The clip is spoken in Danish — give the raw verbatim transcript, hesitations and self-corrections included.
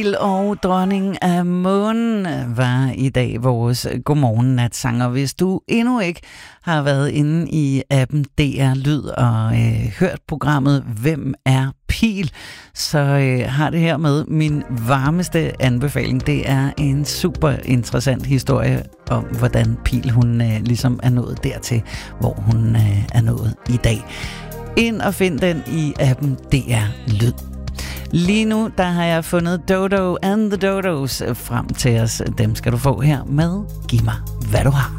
Og dronning af månen var i dag vores godmorgen-natsanger. Hvis du endnu ikke har været inde i appen D R Lyd og øh, hørt programmet Hvem er Pihl, så øh, har det her med min varmeste anbefaling. Det er en super interessant historie om, hvordan Pihl hun øh, ligesom er nået dertil, hvor hun øh, er nået i dag. Ind og find den i appen D R Lyd. Lige nu, der har jeg fundet Dodo and the Dodos frem til os. Dem skal du få her med Giv mig, hvad du har.